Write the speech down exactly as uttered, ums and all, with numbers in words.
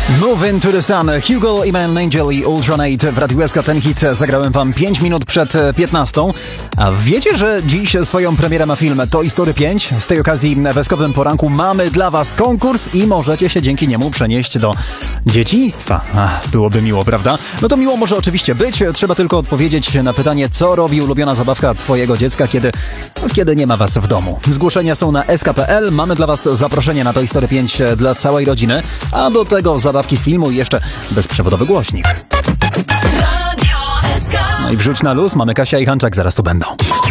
Move into the Sun, Hugo, Iman Angel i Ultranate w Radiu S K. Ten hit zagrałem wam pięć minut przed piętnastą. A wiecie, że dziś swoją premierę ma film Toy Story pięć? Z tej okazji w Weskowym Poranku mamy dla was konkurs i możecie się dzięki niemu przenieść do dzieciństwa. Ach, byłoby miło, prawda? No to miło może oczywiście być, trzeba tylko odpowiedzieć na pytanie, co robi ulubiona zabawka twojego dziecka, kiedy, kiedy nie ma was w domu. Zgłoszenia są na S K kropka P L, mamy dla was zaproszenie na Toy Story pięć dla całej rodziny, a do tego zabawki z filmu i jeszcze bezprzewodowy głośnik. No i wrzuć na luz, mamy Kasia i Hanczak, zaraz tu będą.